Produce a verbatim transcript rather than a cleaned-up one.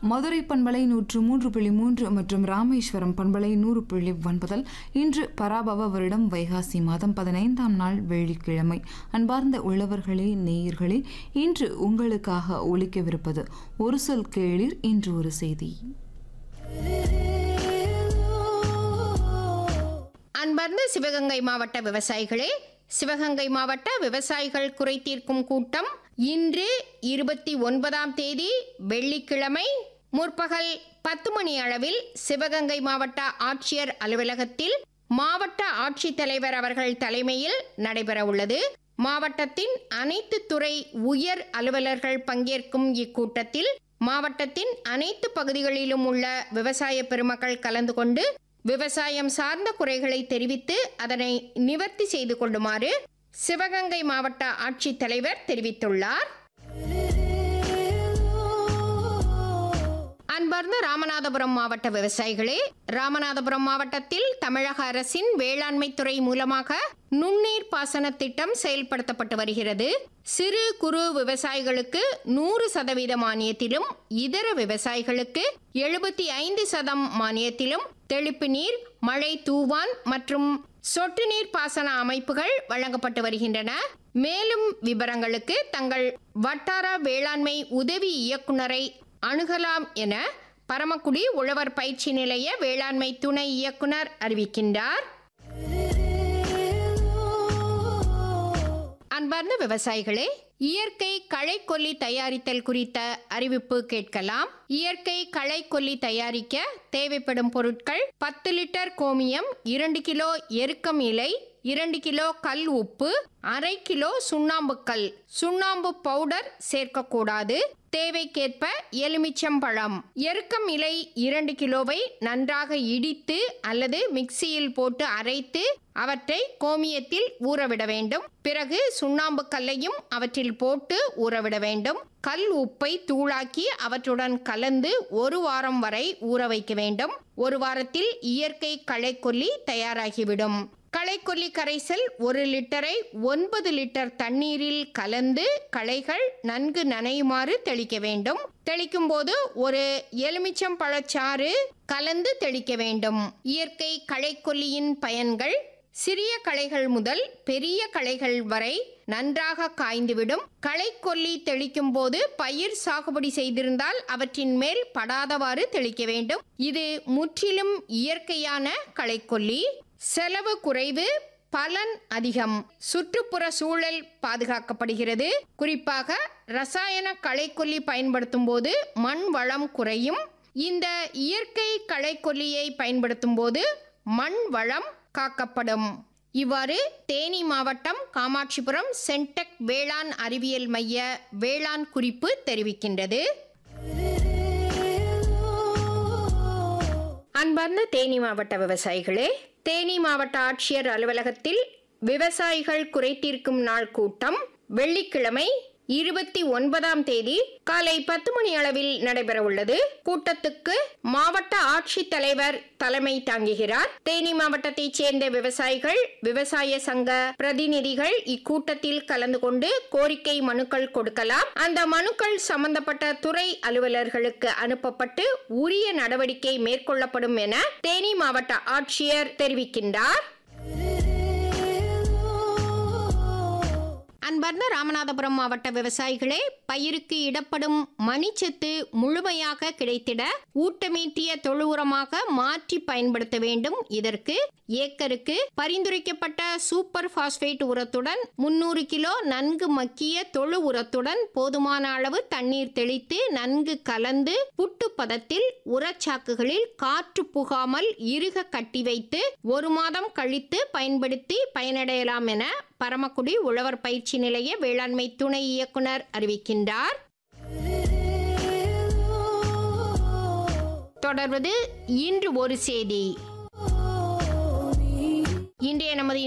மதுரை பண்பலை நூற்று மூன்று புள்ளி மூன்று மற்றும் ராமேஸ்வரம் பண்பலை நூறு புள்ளி ஒன்பதில் இன்று பராபவ வருடம் வைகாசி மாதம் பதினைந்தாம் நாள் வெள்ளிக்கிழமை. அன்பார்ந்த உழவர்களே, நேயர்களே, இன்று உங்களுக்காக ஒலிக்கவிருப்பது ஒரு சொல் கேளீர், இன்று ஒரு செய்தி. அன்பார்ந்த சிவகங்கை மாவட்ட விவசாயிகளே, சிவகங்கை மாவட்ட விவசாயிகள் குறை தீர்க்கும் கூட்டம் இன்று இருபத்தி ஒன்பதாம் தேதி வெள்ளிக்கிழமை முற்பகல் பத்து மணி அளவில் சிவகங்கை மாவட்ட ஆட்சியர் அலுவலகத்தில் மாவட்ட ஆட்சித்தலைவர் அவர்கள் தலைமையில் நடைபெற உள்ளது. மாவட்டத்தின் அனைத்து துறை உயர் அலுவலர்கள் பங்கேற்கும் இக்கூட்டத்தில் மாவட்டத்தின் அனைத்து பகுதிகளிலும் உள்ள விவசாய பெருமக்கள் கலந்து கொண்டு விவசாயம் சார்ந்த குறைகளை தெரிவித்து அதனை நிவர்த்தி செய்து கொள்ளுமாறு சிவகங்கை மாவட்ட ஆட்சித்தலைவர் தெரிவித்துள்ளார். அன்பார்ந்த ராமநாதபுரம் மாவட்ட விவசாயிகளே, ராமநாதபுரம் மாவட்டத்தில் தமிழக அரசின் வேளாண்மை துறை மூலமாக நுண்ணீர் பாசன திட்டம் செயல்படுத்தப்பட்டு வருகிறது. சிறு குறு விவசாயிகளுக்கு நூறு சதவீத மானியத்திலும் இதர விவசாயிகளுக்கு எழுபத்தி ஐந்து சதம் மானியத்திலும் தெளிப்பு நீர், மழை தூவான் மற்றும் சொட்டு நீர் பாசன அமைப்புகள் வழங்கப்பட்டு வருகின்றன. மேலும் விவரங்களுக்கு தங்கள் வட்டார வேளாண்மை உதவி இயக்குநரை அணுகலாம் என பரமக்குடி உழவர் பயிற்சி நிலைய வேளாண்மை துணை இயக்குனர் அறிவிக்கின்றார். அன்பார்ந்த விவசாயிகளே, இயற்கை களை கொல்லி தயாரித்தல் குறித்த அறிவிப்பு கேட்கலாம். இயற்கை களை கொல்லி தயாரிக்க தேவைப்படும் பொருட்கள்: பத்து லிட்டர் கோமியம், இரண்டு கிலோ எருக்கம் இலை, இரண்டு கிலோ கல் உப்பு, அரை கிலோ சுண்ணாம்பு கல். சுண்ணாம்பு பவுடர் சேர்க்கக்கூடாது. தேவைக்கேற்ப எலுமிச்சம்பழம். எருக்கம் இலை இரண்டு கிலோவை நன்றாக இடித்து அல்லது மிக்சியில் போட்டு அரைத்து அவற்றை கோமியத்தில் ஊறவிட வேண்டும். பிறகு சுண்ணாம்பு கல்லையும் அவற்றில் போட்டு ஊறவிட வேண்டும். கல் உப்பை தூளாக்கி அவற்றுடன் கலந்து ஒரு வாரம் வரை ஊற வைக்க வேண்டும். ஒரு வாரத்தில் இயற்கை களைக்கொல்லி தயாராகிவிடும். களைக்கொல்லி கரைசல் ஒரு லிட்டரை ஒன்பது லிட்டர் தண்ணீரில் கலந்து களைகள் நன்கு நனையுமாறு தெளிக்க வேண்டும். தெளிக்கும் போது ஒரு எலுமிச்சம் பழச்சாறு கலந்து தெளிக்க வேண்டும். இயற்கை களைக்கொல்லியின் பயன்கள்: சிறிய களைகள் முதல் பெரிய களைகள் வரை நன்றாக காய்ந்துவிடும். களைக்கொல்லி தெளிக்கும் போது பயிர் சாகுபடி செய்திருந்தால் அவற்றின் மேல் படாதவாறு தெளிக்க வேண்டும். இது முற்றிலும் இயற்கையான களைக்கொல்லி. செலவு குறைவு, பலன் அதிகம். சுற்றுப்புற சூழல் பாதுகாக்கப்படுகிறது. குறிப்பாக ரசாயன களைக்கொல்லி பயன்படுத்தும் போது மண் வளம் குறையும். இந்த இயற்கை களைக்கொல்லியை பயன்படுத்தும் போது மண் வளம் காக்கப்படும். இவ்வாறு தேனி மாவட்டம் காமாட்சிபுரம் சென்டெக் வேளாண் அறிவியல் மைய வேளாண் குறிப்பு தெரிவிக்கின்றது. அன்பார்ந்த தேனி மாவட்ட விவசாயிகளே, தேனி மாவட்ட ஆட்சியர் அலுவலகத்தில் விவசாயிகள் குறை தீர்க்கும் நாள் கூட்டம் வெள்ளிக்கிழமை இருபத்தி ஒன்பதாம் தேதி காலை பத்து மணி அளவில் நடைபெற உள்ளது. கூட்டத்துக்கு மாவட்ட ஆட்சித்தலைவர் தலைமை தாங்குகிறார். தேனி மாவட்டத்தைச் சேர்ந்த விவசாயிகள், விவசாய சங்க பிரதிநிதிகள் இக்கூட்டத்தில் கலந்து கொண்டு கோரிக்கை மனுக்கள் கொடுக்கலாம். அந்த மனுக்கள் சம்பந்தப்பட்ட துறை அலுவலர்களுக்கு அனுப்பப்பட்டு உரிய நடவடிக்கை மேற்கொள்ளப்படும் என தேனி மாவட்ட ஆட்சியர் தெரிவிக்கின்றார். அன்பார்ந்த ராமநாதபுரம் மாவட்ட விவசாயிகளே, பயிருக்கு இடப்படும் மணிச்சத்து முழுமையாக கிடைத்திட ஊட்டமேற்றிய தொழு உரமாக மாற்றி பயன்படுத்த வேண்டும். இதற்கு ஏக்கருக்கு பரிந்துரைக்கப்பட்ட சூப்பர் பாஸ்பேட் உரத்துடன் முன்னூறு கிலோ நன்கு மக்கிய தொழு உரத்துடன் போதுமான அளவு தண்ணீர் தெளித்து நன்கு கலந்து புட்டு பதத்தில் உரச்சாக்குகளில் காற்று புகாமல் இறுக கட்டி வைத்து ஒரு மாதம் கழித்து பயன்படுத்தி பயனடையலாம் என பரமக்குடி உழவர் பயிற்சி நிலைய வேளாண்மை துணை இயக்குனர் அறிவிக்கின்றார். தொடர்வது இன்று ஒரு செய்தி. இன்றைய நமது